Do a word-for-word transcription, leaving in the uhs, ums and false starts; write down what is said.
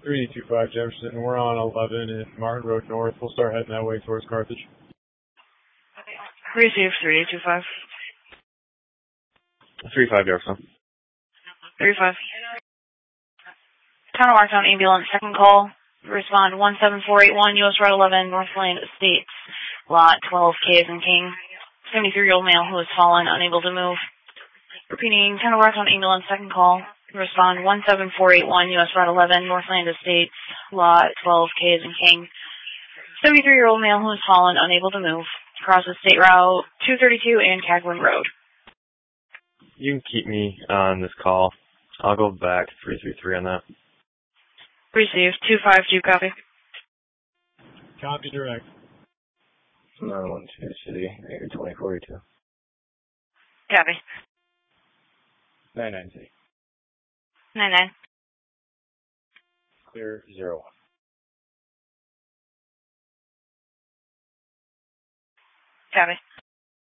three two five Jefferson. We're on eleven at Martin Road North. We'll start heading that way towards Carthage. Receive three two five. three five Jefferson. three five. Town of Marktown ambulance, second call. Respond one seven four eight one, U S Route eleven, Northland Estates, Lot twelve, K as in King. seventy-three-year-old male who has fallen, unable to move. Repeating, Town of Marktown ambulance, second call. Respond one seven four eight one, U S Route eleven, Northland Estates, Lot twelve, K as in King. seventy-three-year-old male who has fallen, unable to move. Crosses State Route two thirty-two and Cagwin Road. You can keep me on this call. I'll go back to three three three on that. Receive two five two, copy. Copy direct. nine one two City, twenty forty-two. Copy. nine nine City. nine nine. Clear zero one. Copy.